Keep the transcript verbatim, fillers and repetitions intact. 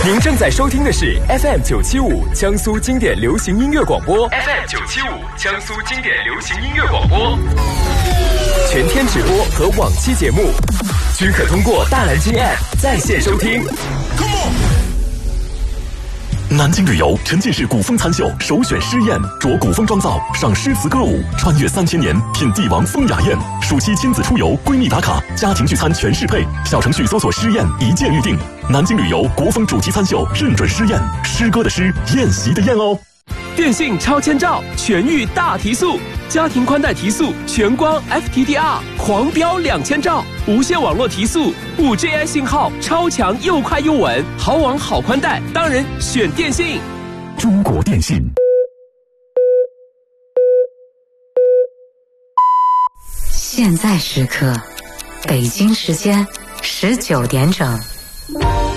您正在收听的是 F M 九七五江苏经典流行音乐广播 ，F M 九七五江苏经典流行音乐广播，全天直播和往期节目均可通过大蓝鲸 App 在线收听。 南京旅游沉浸式古风餐秀首选诗宴，着古风妆造，赏诗词歌舞，穿越三千年，品帝王风雅宴。暑期亲子出游，闺蜜打卡，家庭聚餐全适配。小程序搜索诗宴，一键预定。南京旅游国风主题餐秀，认准诗宴，诗歌的诗，宴席的宴哦。 电信超千兆，全域大提速，家庭宽带提速，全光 F T D R 狂飙两千兆，无线网络提速，五 G I 信号超强又快又稳，好网好宽带，当然选电信。 中国电信。 现在时刻，北京时间十九点整。